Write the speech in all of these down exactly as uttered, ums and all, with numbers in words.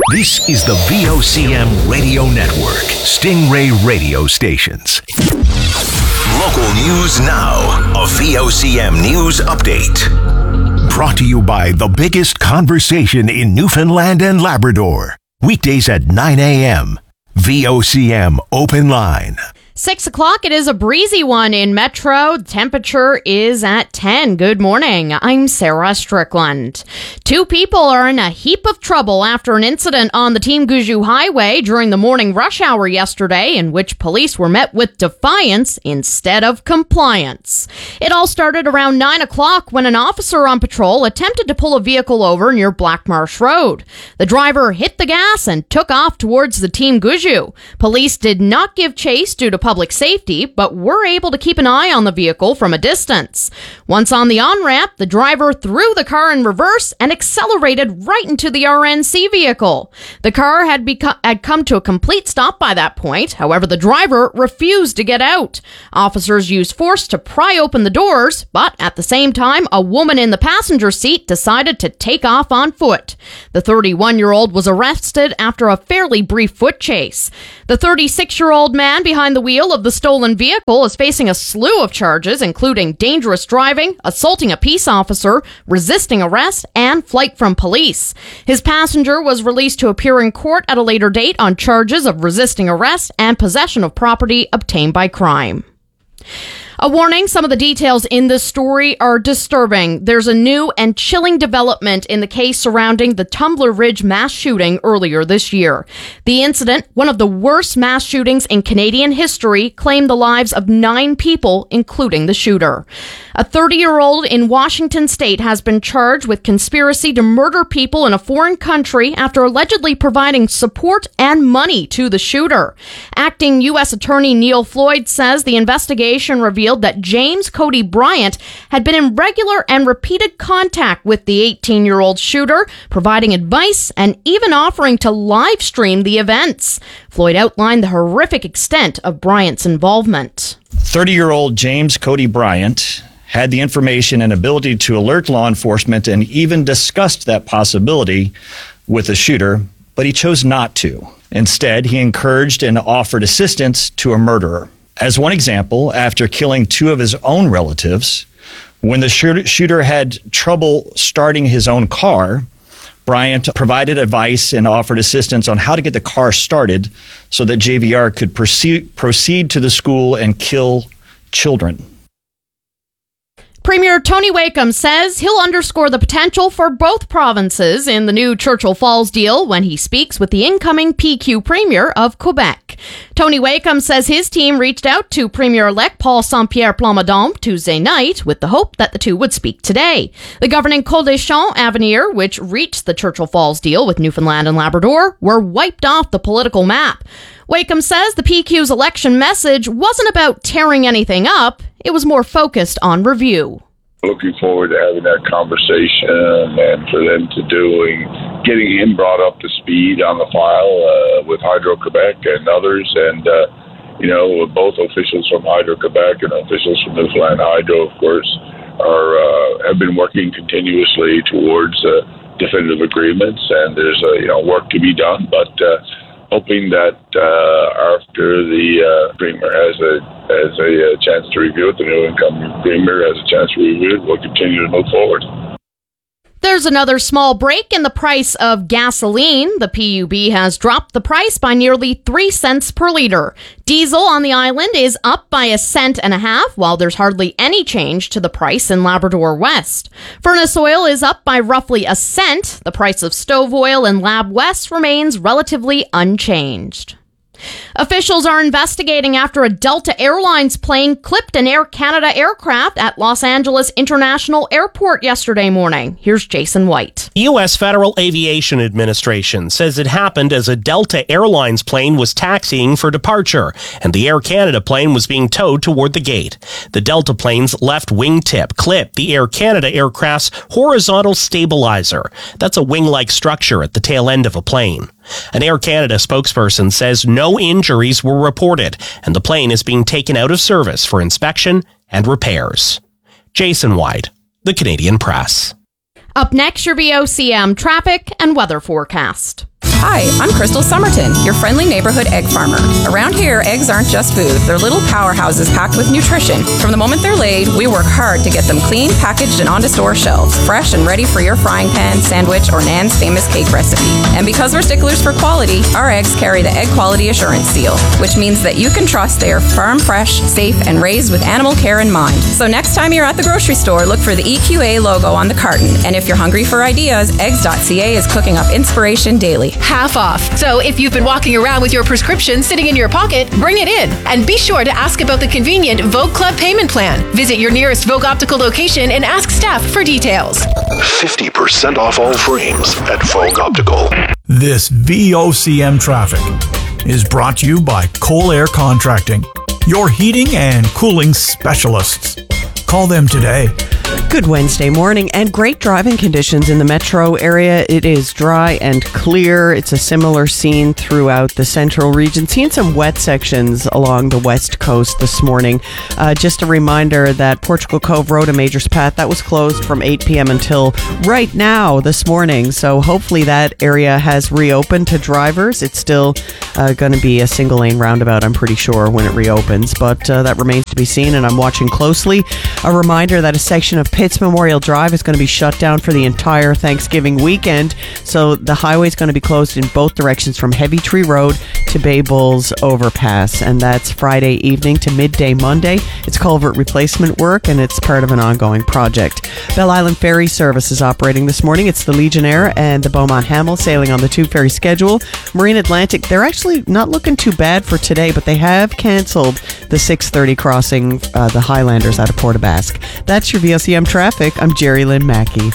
This is the V O C M Radio Network, Stingray Radio Stations. Local news now, a V O C M News Update. Brought to you by the biggest conversation in Newfoundland and Labrador. Weekdays at nine a.m. V O C M Open Line. Six o'clock, it is a breezy one in Metro. The temperature is at ten. Good morning. I'm Sarah Strickland. Two people are in a heap of trouble after an incident on the Team Gouju Highway during the morning rush hour yesterday, in which police were met with defiance instead of compliance. It all started around nine o'clock when an officer on patrol attempted to pull a vehicle over near Blackmarsh Road. The driver hit the gas and took off towards the Team Gouju. Police did not give chase due to public safety, but were able to keep an eye on the vehicle from a distance. Once on the on-ramp, the driver threw the car in reverse and accelerated right into the R N C vehicle. The car had, beco- had come to a complete stop by that point. However, the driver refused to get out. Officers used force to pry open the doors, but at the same time, a woman in the passenger seat decided to take off on foot. The thirty-one-year-old was arrested after a fairly brief foot chase. The thirty-six-year-old man behind the wheel of the stolen vehicle is facing a slew of charges, including dangerous driving, assaulting a peace officer, resisting arrest, and flight from police. His passenger was released to appear in court at a later date on charges of resisting arrest and possession of property obtained by crime. A warning, some of the details in this story are disturbing. There's a new and chilling development in the case surrounding the Tumbler Ridge mass shooting earlier this year. The incident, one of the worst mass shootings in Canadian history, claimed the lives of nine people, including the shooter. A thirty-year-old in Washington state has been charged with conspiracy to murder people in a foreign country after allegedly providing support and money to the shooter. Acting U S Attorney Neil Floyd says the investigation revealed that James Cody Bryant had been in regular and repeated contact with the eighteen-year-old shooter, providing advice and even offering to live stream the events. Floyd outlined the horrific extent of Bryant's involvement. thirty-year-old James Cody Bryant had the information and ability to alert law enforcement and even discussed that possibility with the shooter, but he chose not to. Instead, he encouraged and offered assistance to a murderer. As one example, after killing two of his own relatives, when the shooter had trouble starting his own car, Bryant provided advice and offered assistance on how to get the car started so that J V R could proceed, proceed to the school and kill children. Premier Tony Wakeham says he'll underscore the potential for both provinces in the new Churchill Falls deal when he speaks with the incoming P Q Premier of Quebec. Tony Wakeham says his team reached out to Premier-elect Paul Saint-Pierre Plamondon Tuesday night with the hope that the two would speak today. The governing Coalition Avenir, which reached the Churchill Falls deal with Newfoundland and Labrador, were wiped off the political map. Wakeham says the P Q's election message wasn't about tearing anything up, it was more focused on review. Looking forward to having that conversation and for them to doing, getting him brought up to speed on the file uh, with Hydro-Quebec and others. And, uh, you know, both officials from Hydro-Quebec and officials from Newfoundland Hydro, of course, are uh, have been working continuously towards uh, definitive agreements. And there's, uh, you know, work to be done. But uh, hoping that uh, after the uh, Premier has a has a, a chance to review it, the new incoming Premier has a chance to review it, we'll continue to move forward. There's another small break in the price of gasoline. The P U B has dropped the price by nearly three cents per liter. Diesel on the island is up by a cent and a half, while there's hardly any change to the price in Labrador West. Furnace oil is up by roughly a cent. The price of stove oil in Lab West remains relatively unchanged. Officials are investigating after a Delta Airlines plane clipped an Air Canada aircraft at Los Angeles International Airport yesterday morning. Here's Jason White. The U S Federal Aviation Administration says it happened as a Delta Airlines plane was taxiing for departure, and the Air Canada plane was being towed toward the gate. The Delta plane's left wingtip clipped the Air Canada aircraft's horizontal stabilizer. That's a wing-like structure at the tail end of a plane. An Air Canada spokesperson says no injuries were reported, and the plane is being taken out of service for inspection and repairs. Jason White, The Canadian Press. Up next, your V O C M traffic and weather forecast. Hi, I'm Crystal Somerton, your friendly neighborhood egg farmer. Around here, eggs aren't just food. They're little powerhouses packed with nutrition. From the moment they're laid, we work hard to get them clean, packaged, and onto store shelves, fresh and ready for your frying pan, sandwich, or Nan's famous cake recipe. And because we're sticklers for quality, our eggs carry the Egg Quality Assurance Seal, which means that you can trust they are farm fresh, safe, and raised with animal care in mind. So next time you're at the grocery store, look for the E Q A logo on the carton. And if you're hungry for ideas, eggs dot c a is cooking up inspiration daily. Half off. So if you've been walking around with your prescription sitting in your pocket, bring it in. And be sure to ask about the convenient Vogue Club payment plan. Visit your nearest Vogue Optical location and ask staff for details. fifty percent off all frames at Vogue Optical. This V O C M traffic is brought to you by Cole Air Contracting, your heating and cooling specialists. Call them today. Good Wednesday morning and great driving conditions in the metro area. It is dry and clear. It's a similar scene throughout the central region. Seeing some wet sections along the west coast this morning. Uh, just a reminder that Portugal Cove Road and Majors Path, that was closed from eight p.m. until right now this morning. So hopefully that area has reopened to drivers. It's still uh, going to be a single lane roundabout, I'm pretty sure, when it reopens. But uh, that remains to be seen, and I'm watching closely. A reminder that a section of Pitts Memorial Drive is going to be shut down for the entire Thanksgiving weekend. So the highway is going to be closed in both directions from Heavy Tree Road to Bay Bulls Overpass. And that's Friday evening to midday Monday. It's culvert replacement work, and it's part of an ongoing project. Belle Island Ferry Service is operating this morning. It's the Legionnaire and the Beaumont Hamel sailing on the two ferry schedule. Marine Atlantic, they're actually not looking too bad for today, but they have canceled the six thirty crossing uh, the Highlanders out of Port aux Basques. That's your V O C M traffic. I'm Jerry Lynn Mackey.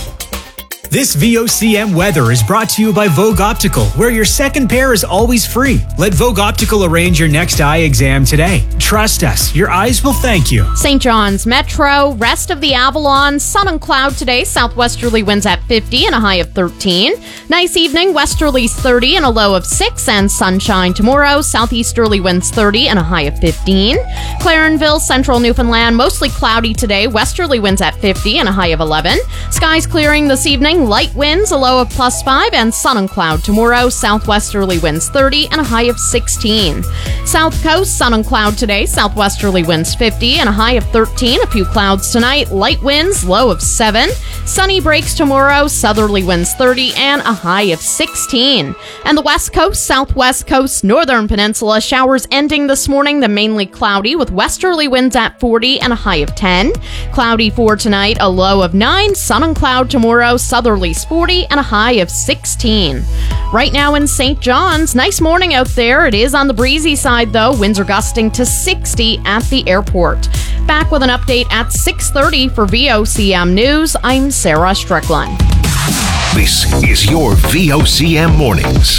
This V O C M weather is brought to you by Vogue Optical, where your second pair is always free. Let Vogue Optical arrange your next eye exam today. Trust us, your eyes will thank you. Saint John's Metro, rest of the Avalon, sun and cloud today, southwesterly winds at fifty and a high of thirteen. Nice evening, westerlies thirty and a low of six, and sunshine tomorrow, southeasterly winds thirty and a high of fifteen. Clarenville, central Newfoundland, mostly cloudy today, westerly winds at fifty and a high of eleven. Skies clearing this evening, light winds, a low of plus five, and sun and cloud tomorrow, southwesterly winds thirty and a high of sixteen. South Coast, sun and cloud today, southwesterly winds fifty and a high of thirteen. A few clouds tonight, light winds, low of seven. Sunny breaks tomorrow, southerly winds thirty and a high of sixteen. And the West Coast, Southwest Coast, Northern Peninsula, showers ending this morning, the mainly cloudy with westerly winds at forty and a high of ten. Cloudy for tonight, a low of nine. Sun and cloud tomorrow, southerlies forty and a high of sixteen. Right now in Saint John's, nice morning out there. It is on the breezy side though. Winds are gusting to sixty at the airport. Back with an update at six thirty for V O C M News. I'm Sarah Strickland. This is your V O C M Mornings.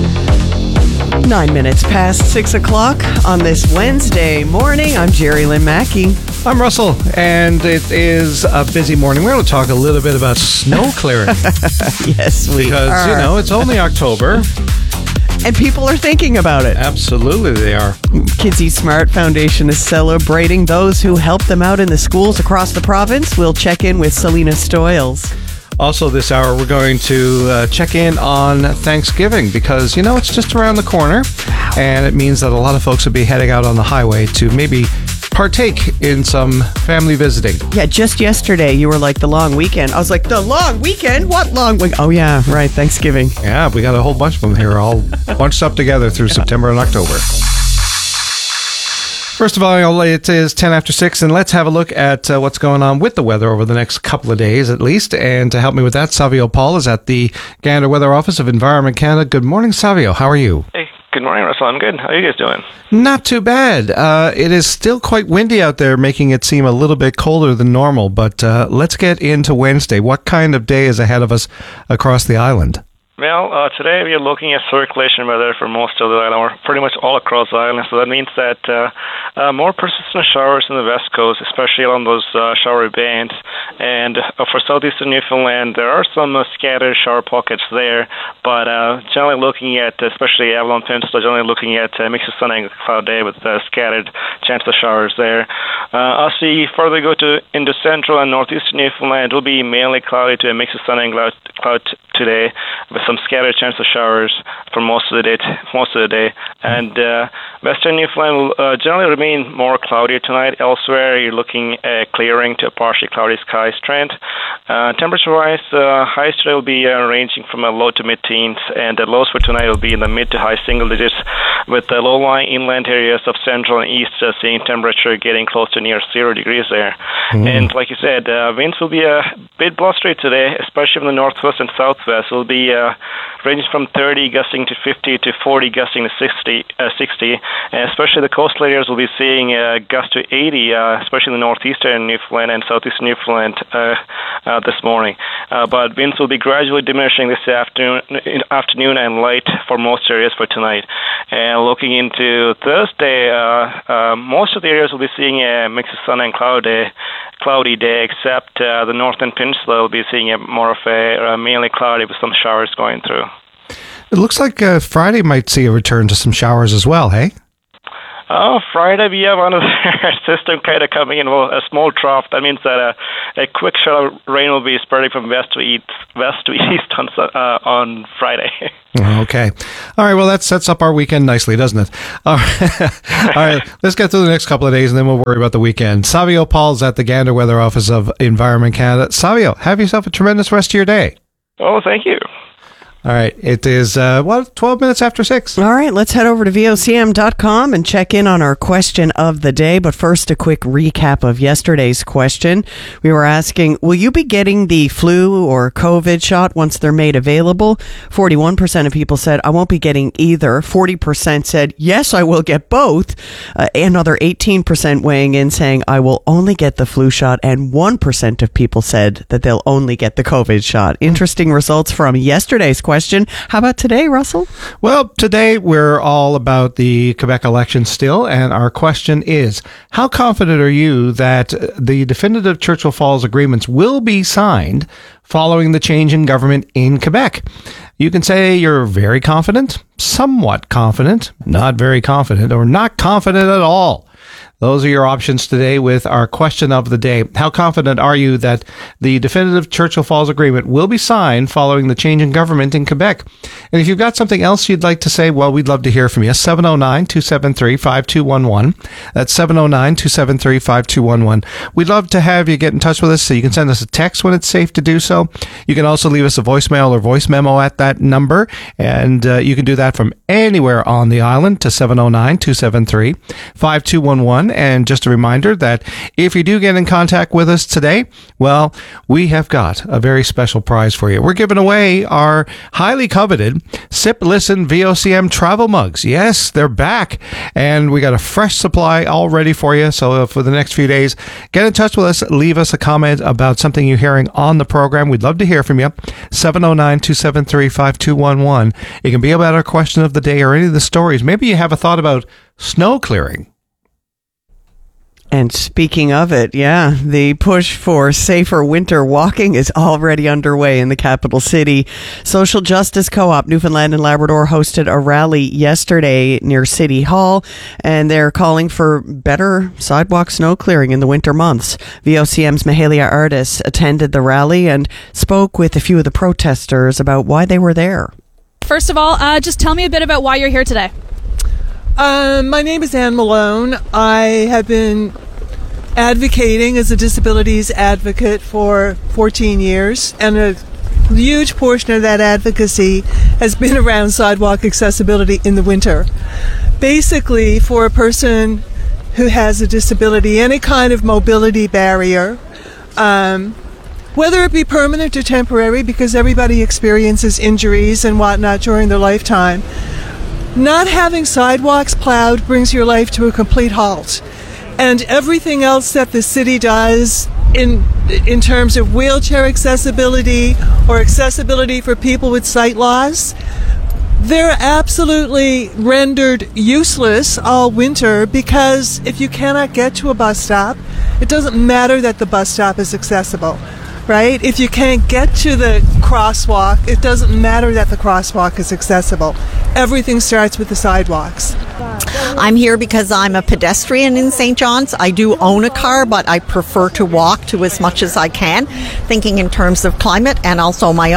Nine minutes past six o'clock on this Wednesday morning. I'm Jerry Lynn Mackey. I'm Russell, and it is a busy morning. We're going to talk a little bit about snow clearing. Yes, we because, are. you know, it's only October. And people are thinking about it. Absolutely, they are. Kidsy Smart Foundation is celebrating those who help them out in the schools across the province. We'll check in with Selena Stoyles. Also this hour, we're going to uh, check in on Thanksgiving because, you know, it's just around the corner. And it means that a lot of folks will be heading out on the highway to maybe partake in some family visiting. Yeah, just yesterday, you were like, the long weekend. I was like, the long weekend? What long weekend? Oh, yeah, right, Thanksgiving. Yeah, we got a whole bunch of them here, all bunched up together through yeah. September and October. First of all, it is ten after six, and let's have a look at uh, what's going on with the weather over the next couple of days, at least. And to help me with that, Savio Paul is at the Gander Weather Office of Environment Canada. Good morning, Savio. How are you? Hey, good morning, Russell. I'm good. How are you guys doing? Not too bad. Uh, it is still quite windy out there, making it seem a little bit colder than normal. But uh, let's get into Wednesday. What kind of day is ahead of us across the island? Well, uh, today we are looking at circulation weather for most of the island, or pretty much all across the island. So that means that uh, uh, more persistent showers in the west coast, especially along those uh, showery bands. And uh, for southeastern Newfoundland, there are some uh, scattered shower pockets there. But uh, generally looking at, especially Avalon Peninsula, generally looking at uh, mixed sun and cloud day with uh, scattered chance of showers there. Uh, as we further go to into central and northeastern Newfoundland, it will be mainly cloudy to a mixed sun and cloud, cloud today with some scattered chance of showers for most of the day. Most of the day, and uh, Western Newfoundland will uh, generally remain more cloudy tonight. Elsewhere, you're looking at clearing to a partially cloudy skies trend. Uh, temperature-wise, uh, highs today will be uh, ranging from a low to mid-teens, and the lows for tonight will be in the mid to high single digits, with the low-lying inland areas of central and east uh, seeing temperature getting close to near zero degrees there. Mm. And like you said, uh, winds will be a bit blustery today, especially from the northwest and southwest. It will be uh, ranging from thirty gusting to fifty to forty gusting to sixty, uh, sixty, and especially the coastal areas will be seeing uh, gust to eighty, uh, especially in the northeastern Newfoundland and southeastern Newfoundland uh, uh, this morning. Uh, but winds will be gradually diminishing this afternoon, afternoon and light for most areas for tonight. And looking into Thursday, uh, uh, most of the areas will be seeing a mix of sun and cloud day, cloudy day, except uh, the northern peninsula will be seeing a more of a uh, mainly cloudy with some showers going through. It looks like uh, Friday might see a return to some showers as well, hey? Oh, Friday we have another system kind of coming in, well, a small trough. That means that a, a quick shower of rain will be spreading from west to east, west to east on uh, on Friday. Okay. All right, well, that sets up our weekend nicely, doesn't it? All right, All right, let's get through the next couple of days, and then we'll worry about the weekend. Savio Paul's at the Gander Weather Office of Environment Canada. Savio, have yourself a tremendous rest of your day. Oh, thank you. All right. It is, uh, what, twelve minutes after six. All right. Let's head over to V O C M dot com and check in on our question of the day. But first, a quick recap of yesterday's question. We were asking, will you be getting the flu or COVID shot once they're made available? forty-one percent of people said, I won't be getting either. forty percent said, yes, I will get both. Uh, another eighteen percent weighing in saying, I will only get the flu shot. And one percent of people said that they'll only get the COVID shot. Interesting results from yesterday's question. How about today, Russell? Well, today we're all about the Quebec election still, and our question is, how confident are you that the definitive Churchill Falls agreements will be signed following the change in government in Quebec? You can say you're very confident, somewhat confident, not very confident, or not confident at all. Those are your options today with our question of the day. How confident are you that the definitive Churchill Falls agreement will be signed following the change in government in Quebec? And if you've got something else you'd like to say, well, we'd love to hear from you. seven oh nine, two seven three, five two one one. That's seven oh nine, two seven three, five two one one. We'd love to have you get in touch with us, so you can send us a text when it's safe to do so. You can also leave us a voicemail or voice memo at that number, and uh, you can do that from anywhere on the island to seven oh nine, two seven three, five two one one. And just a reminder that if you do get in contact with us today, well, we have got a very special prize for you. We're giving away our highly coveted Sip Listen V O C M travel mugs. Yes, they're back, and we got a fresh supply all ready for you. So for the next few days, get in touch with us. Leave us a comment about something you're hearing on the program. We'd love to hear from you. seven oh nine, two seven three, five two one one. It can be about our question of the day or any of the stories. Maybe you have a thought about snow clearing. And speaking of it, yeah, the push for safer winter walking is already underway in the capital city. Social Justice Co-op Newfoundland and Labrador hosted a rally yesterday near City Hall, and they're calling for better sidewalk snow clearing in the winter months. V O C M's Mahalia Artis attended the rally and spoke with a few of the protesters about why they were there. First of all, uh, just tell me a bit about why you're here today. Um, my name is Anne Malone. I have been advocating as a disabilities advocate for fourteen years, and a huge portion of that advocacy has been around sidewalk accessibility in the winter. Basically, for a person who has a disability, any kind of mobility barrier, um, whether it be permanent or temporary, because everybody experiences injuries and whatnot during their lifetime, not having sidewalks plowed brings your life to a complete halt. And everything else that the city does in in terms of wheelchair accessibility or accessibility for people with sight loss, they're absolutely rendered useless all winter, because if you cannot get to a bus stop, it doesn't matter that the bus stop is accessible. Right? If you can't get to the crosswalk, it doesn't matter that the crosswalk is accessible. Everything starts with the sidewalks. I'm here because I'm a pedestrian in Saint John's. I do own a car, but I prefer to walk to as much as I can, thinking in terms of climate and also my own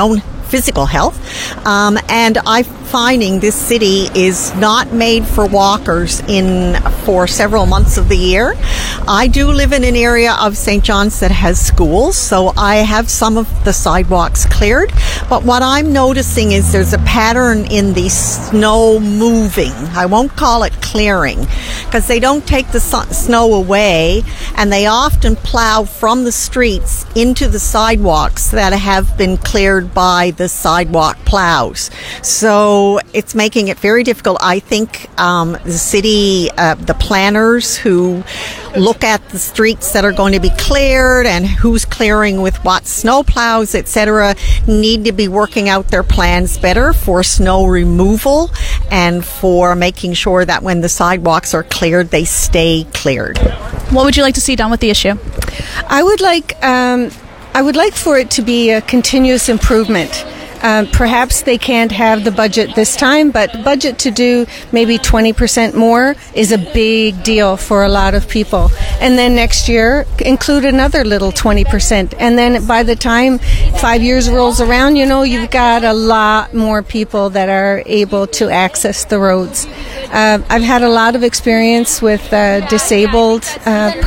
physical health. Um, and I'm finding this city is not made for walkers in for several months of the year. I do live in an area of Saint John's that has schools, so I have some of the sidewalks cleared. But what I'm noticing is there's a pattern in the snow moving. I won't call it clearing, because they don't take the so- snow away, and they often plow from the streets into the sidewalks that have been cleared by the sidewalk plows. So it's making it very difficult. I think um, the city, uh, the planners who look at the streets that are going to be cleared and who's clearing with what snow plows, et cetera, need to be working out their plans better for snow removal and for making sure that when the sidewalks are cleared, they stay cleared. What would you like to see done with the issue? I would like, um, I would like for it to be a continuous improvement. Um, perhaps they can't have the budget this time, but budget to do maybe twenty percent more is a big deal for a lot of people. And then next year, include another little twenty percent. And then by the time five years rolls around, you know, you've got a lot more people that are able to access the roads. Uh, I've had a lot of experience with uh, disabled uh,